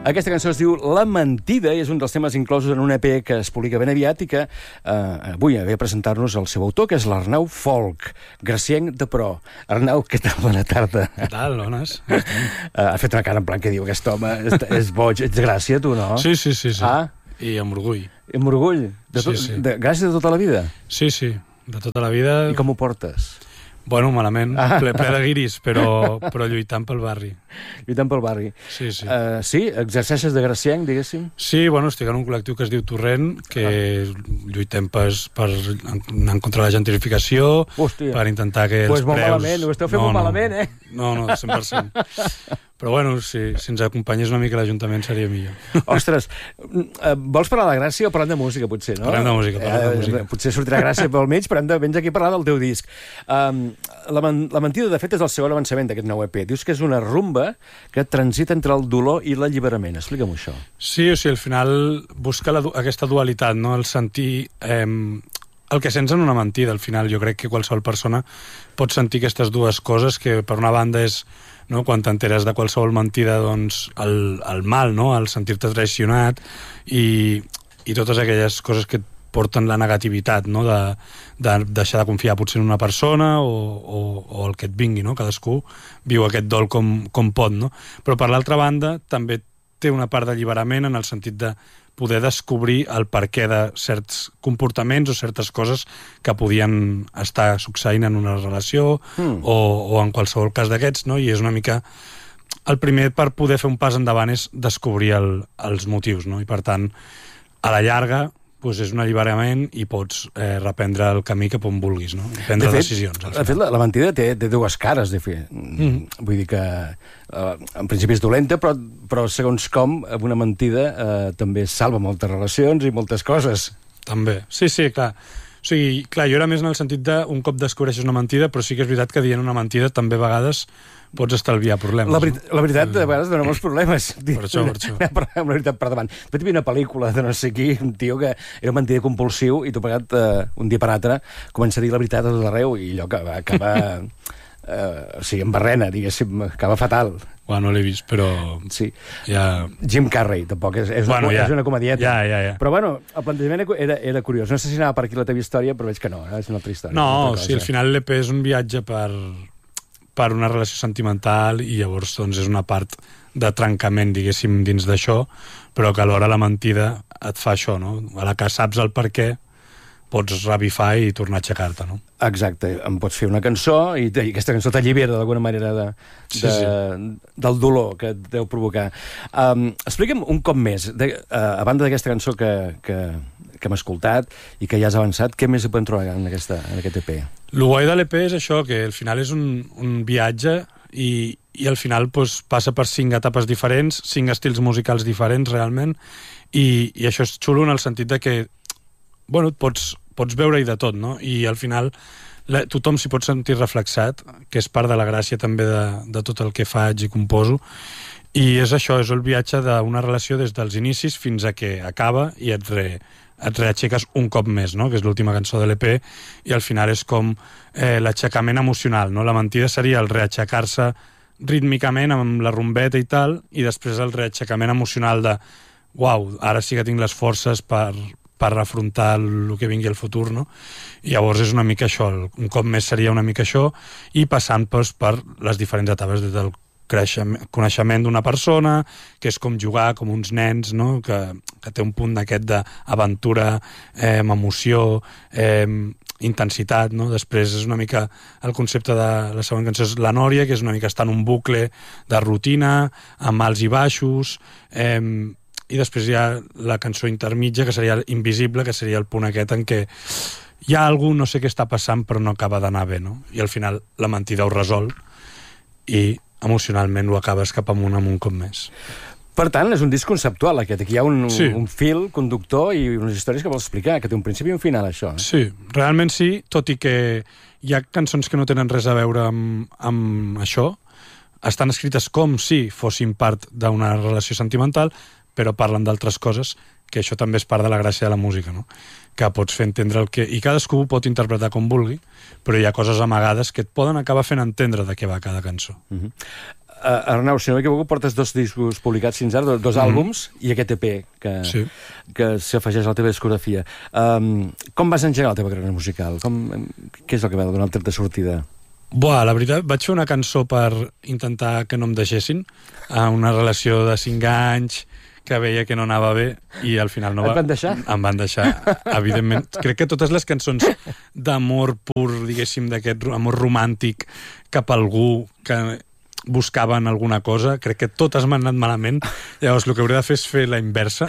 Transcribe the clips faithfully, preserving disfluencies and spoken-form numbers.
Aquesta cançó es diu La Mentida i és un dels temes inclosos en un E P que es publica ben aviat i que eh, avui ve a presentar-nos el seu autor, que és l'Arnau Folch, gracienc de pro. Arnau, què tal? Bona tarda. Què tal, bones? Uh, ha fet una cara en plan que diu aquest home és, és boig. Ets gràcia, tu, no? Sí, sí, sí. sí. Ah? I amb orgull. Amb orgull? De tot, Sí, sí. De, gràcia de tota la vida? Sí, sí, de tota la vida. I com ho portes? Bueno, malament, Ah. ple, ple de guiris, però, però lluitant pel barri. Lluitant pel barri. Sí, sí. Uh, sí? Exerceixes de gracienc, diguéssim? Sí, bueno, estic en un col·lectiu que es diu Torrent, que ah. lluitem per, per anar en contra de la gentrificació, Hòstia. per intentar que els Pues molt preus... malament, ho esteu fent molt malament, eh? No, no, cent per cent. Però bueno, si, si ens acompanyés una mica l'Ajuntament seria millor. Ostres, eh, vols parlar de gràcia o parlem de música, potser, no? Parlem de música, parlem de música. Eh, potser sortirà gràcia pel mig, però hem de, vens aquí a parlar del teu disc. Um, la, men la mentida, de fet, és el segon avançament d'aquest nou E P. Dius que és una rumba que transita entre el dolor i l'alliberament. Explica'm això. Sí, o sigui, al final busca la, aquesta dualitat, no? El sentir... Eh, el que sents en una mentida, al final. Jo crec que qualsevol persona pot sentir aquestes dues coses, que per una banda és, no, quan t'enteres de qualsevol mentida, doncs el, el mal, no? El sentir-te traicionat i, i totes aquelles coses que et porten la negativitat, no? De, de deixar de confiar potser en una persona o, o, o el que et vingui, no? Cadascú viu aquest dol com, com pot, no? Però per l'altra banda també té una part d'alliberament en el sentit de poder descobrir el perquè de certs comportaments o certes coses que podien estar succeint en una relació mm. o, o en qualsevol cas d'aquests, no? I és una mica... El primer per poder fer un pas endavant és descobrir el, els motius, no? I per tant, a la llarga, doncs és un alliberament i pots eh, reprendre el camí cap on vulguis, no? I prendre de fet, decisions. De fet, la, la mentida té, té dues cares, de fet. Mm. Vull dir que eh, en principi és dolenta, però, però segons com, una mentida eh, també salva moltes relacions i moltes coses. També, sí, sí, clar. O sigui, clar, jo era més en el sentit de un cop descobreixes una mentida, però sí que és veritat que dient una mentida també a vegades pots estalviar problemes. La, veri no? la veritat, de vegades, dona molts problemes. Per això, per això. Amb la veritat per davant. De fet, hi havia una pel·lícula de no sé qui, un tio que era un mentider compulsiu i tu pagat uh, un dia per altre comença a dir la veritat a tot arreu i allò que va acabar... Uh, o sigui, en barrena, diguéssim, acaba fatal. Bueno, no l'he vist, però... Sí. Ja... Jim Carrey, tampoc, és, és, bueno, una, ja. és una comedieta. Ja, ja, ja. Però, bueno, el plantejament era, era curiós. No sé si anava per aquí la teva història, però veig que no, eh? És una altra història. No, una o sigui, al final l'E P és un viatge per, per una relació sentimental i llavors doncs, és una part de trencament, diguéssim, dins d'això, però que alhora la mentida et fa això, no? A la que saps el per què, pots revifar i tornar a aixecar-te, no? Exacte, em pots fer una cançó i, i aquesta cançó t'allibera d'alguna manera de, de, sí, sí. del dolor que et deu provocar. Um, explica'm un cop més, de, uh, a banda d'aquesta cançó que, que, que hem escoltat i que ja has avançat, què més hi podem trobar en, aquesta, en aquest E P? El guai de l'E P és això, que al final és un, un viatge i, i al final pues, passa per cinc etapes diferents, cinc estils musicals diferents realment, i, i això és xulo en el sentit de que bueno, pots, pots veure-hi de tot, no? I al final la, tothom s'hi pot sentir reflexat, que és part de la gràcia també de, de tot el que faig i composo, i és això, és el viatge d'una relació des dels inicis fins a que acaba i et, re, et reaixeques un cop més, no? Que és l'última cançó de l'E P, i al final és com eh, l'aixecament emocional, no? La mentida seria el reaixecar-se rítmicament amb la rumbeta i tal, i després el reaixecament emocional de uau, ara sí que tinc les forces per per afrontar el que vingui al futur, no? I llavors és una mica això, un cop més seria una mica això, i passant pues, per les diferents etapes del coneixement d'una persona, que és com jugar com uns nens, no? que, que té un punt d'aquest d'aventura, eh, amb emoció, eh, intensitat, no? Després és una mica el concepte de la següent cançó és La Nòria, que és una mica estar en un bucle de rutina, amb alts i baixos, eh, i després hi ha la cançó intermitja, que seria Invisible, que seria el punt aquest en què hi ha algú, no sé què està passant, però no acaba d'anar bé, no? I al final la mentida ho resol i emocionalment ho acabes cap amunt amb un cop més. Per tant, és un disc conceptual, aquest. Aquí hi ha un, sí. un fil conductor i unes històries que vols explicar, que té un principi i un final, això. Eh? Sí, realment sí, tot i que hi ha cançons que no tenen res a veure amb, amb això, estan escrites com si fossin part d'una relació sentimental, però parlen d'altres coses, que això també és part de la gràcia de la música, no? Que pots fer entendre el que... I cadascú ho pot interpretar com vulgui, però hi ha coses amagades que et poden acabar fent entendre de què va cada cançó. Uh-huh. Arnau, si no m'equivoco, portes dos discos publicats fins ara, dos mm -hmm. àlbums, i aquest E P que, sí. que s'afegeix a la teva discografia. Um, com vas engegar la teva carrera musical? Com, què és el que va donar el tret de sortida? Buah, la veritat, vaig fer una cançó per intentar que no em deixessin, a una relació de cinc anys que veia que no anava bé i al final no va... Et van deixar? Em van deixar, evidentment. Crec que totes les cançons d'amor pur, diguéssim, d'aquest amor romàntic cap a algú que buscaven alguna cosa, crec que totes m'han anat malament. Llavors el que hauria de fer és fer la inversa.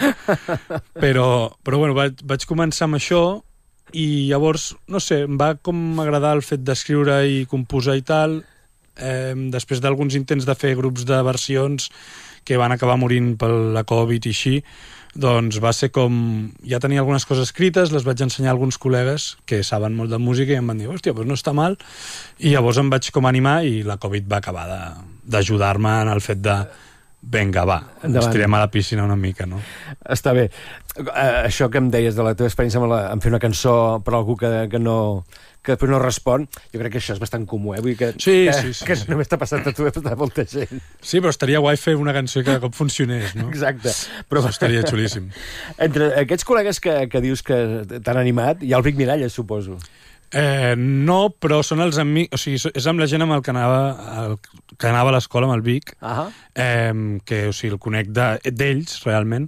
Però, però bueno, vaig, vaig començar amb això i llavors, no sé, em va com agradar el fet d'escriure i composar i tal. Eh, després d'alguns intents de fer grups de versions que van acabar morint per la Covid i així, doncs va ser com... Ja tenia algunes coses escrites, les vaig ensenyar a alguns col·legues que saben molt de música i em van dir, hòstia, doncs no està mal. I llavors em vaig com animar i la Covid va acabar d'ajudar-me en el fet de vinga, va, ens tirem a la piscina una mica, no? Està bé. Uh, això que em deies de la teva experiència amb, la, amb fer una cançó per algú que, que no... que després no respon, jo crec que això és bastant comú, eh? Vull dir que, sí, que, sí, sí, que sí. només t'ha passat a tu, t'ha a molta gent. Sí, però estaria guai fer una cançó que cada cop funcionés, no? Exacte. Però això estaria xulíssim. Entre aquests col·legues que, que dius que t'han animat, hi ha el Vic Miralles, suposo. Eh, no, però són els amics... O sigui, és amb la gent amb el que anava, el, que anava a l'escola, amb el Vic, uh -huh. eh, que o sigui, el conec d'ells, de, realment,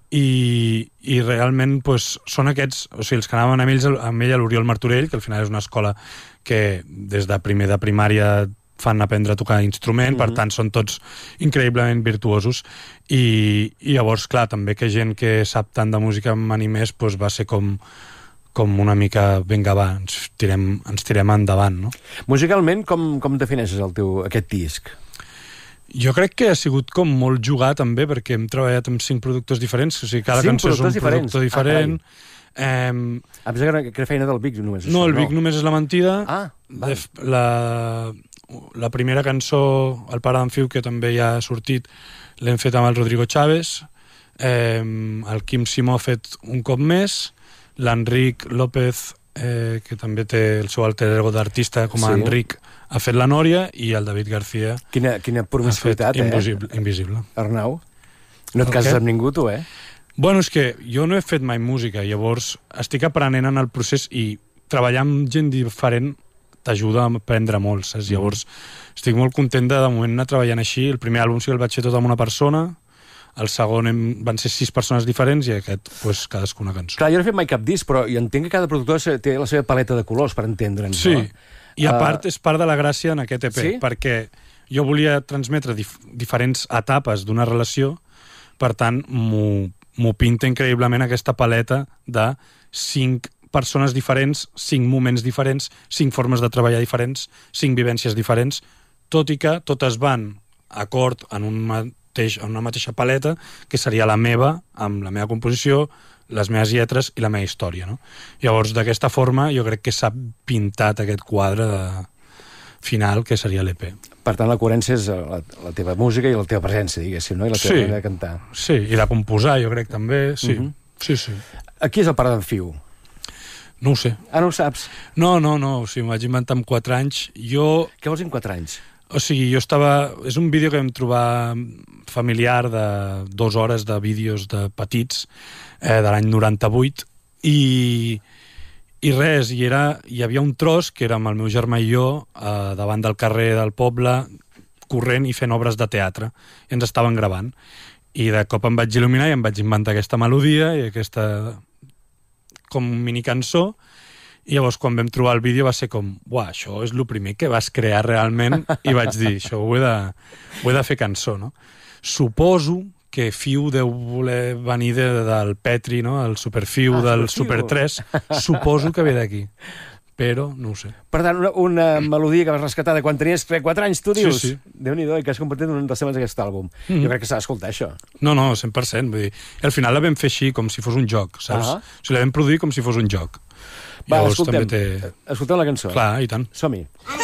i, i realment pues, són aquests, o sigui, els que anaven amb ells, amb ell a l'Oriol Martorell, que al final és una escola que des de primer de primària fan aprendre a tocar instrument, uh -huh. per tant són tots increïblement virtuosos, i, i llavors, clar, també que gent que sap tant de música m'animés, pues, va ser com com una mica, vinga, va, ens tirem, ens tirem endavant, no? Musicalment, com, com defineixes el teu, aquest disc? Jo crec que ha sigut com molt jugar també, perquè hem treballat amb cinc productors diferents, o sigui, cada cançó és un diferents. productor diferent. Ah, eh, em sembla que era feina del Vic només. No, això, el Vic no. només és la mentida. Ah, de, la, la primera cançó, El pare d'en Fiu, que també ja ha sortit, l'hem fet amb el Rodrigo Chávez, eh, el Quim Simó ha fet un cop més, l'Enric López, eh, que també té el seu alter ego d'artista com a sí. Enric, ha fet la Nòria, i el David García quina, quina promiscuitat, eh? Invisible, invisible. Arnau, no et cases amb ningú, tu, eh? Bueno, és que jo no he fet mai música, llavors estic aprenent en el procés i treballar amb gent diferent t'ajuda a aprendre molt, saps? Llavors estic molt content de, de moment, anar treballant així. El primer àlbum sí que el vaig fer tot amb una persona, el segon hem, van ser sis persones diferents i aquest, pues, cadascú una cançó. Clar, jo no he fet mai cap disc, però jo entenc que cada productor té la seva paleta de colors, per entendre'ns, sí. no? I a part, uh... és part de la gràcia en aquest E P, sí? Perquè jo volia transmetre dif diferents etapes d'una relació, per tant, m'ho pinta increïblement aquesta paleta de cinc persones diferents, cinc moments diferents, cinc formes de treballar diferents, cinc vivències diferents, tot i que totes van acord en un mateix, en una mateixa paleta, que seria la meva, amb la meva composició, les meves lletres i la meva història, no? Llavors, d'aquesta forma, jo crec que s'ha pintat aquest quadre de final, que seria l'E P. Per tant, la coherència és la, la teva música i la teva presència, diguéssim, no? I la teva sí. manera de cantar. Sí, i de composar, jo crec, també, sí. Uh -huh. Sí, sí. Qui és el pare d'en Fiu? No ho sé. Ah, no ho saps? No, no, no, o sigui, m'ho vaig inventar amb quatre anys. Jo... Què vols dir amb quatre anys? O sigui, jo estava... És un vídeo que vam trobar familiar de dues hores de vídeos de petits, eh, de l'any noranta-vuit, i, i res, i era, hi havia un tros que era amb el meu germà i jo, eh, davant del carrer del poble, corrent i fent obres de teatre, i ens estaven gravant. I de cop em vaig il·luminar i em vaig inventar aquesta melodia i aquesta com minicançó, i llavors quan vam trobar el vídeo va ser com, uah, això és el primer que vas crear realment, i vaig dir, això ho he de, ho he de fer cançó, no? Suposo que Fiu deu voler venir de, del Petri, no? El Superfiu ah, del Super tres, suposo que ve d'aquí, però no ho sé. Per tant, una, una melodia que vas rescatar de quan tenies quatre anys, tu dius? Sí, sí. Déu-n'hi-do, i que has convertit en un dels temes d'aquest àlbum. Mm-hmm. Jo crec que s'ha d'escoltar, això. No, no, cent per cent. Vull dir, al final la vam fer així, com si fos un joc, saps? Uh -huh. O sigui, la vam produir com si fos un joc. Va, escoltem, té... escoltem la cançó. Clar, i tant. Som-hi.